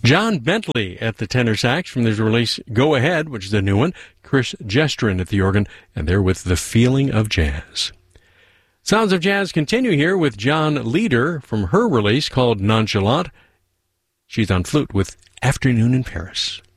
John Bentley at the tenor sax from his release Go Ahead, which is a new one. Chris Gestrin at the organ, and they're with The Feeling of Jazz. Sounds of Jazz continue here with John Leader from her release called Nonchalant. She's on flute with Afternoon in Paris.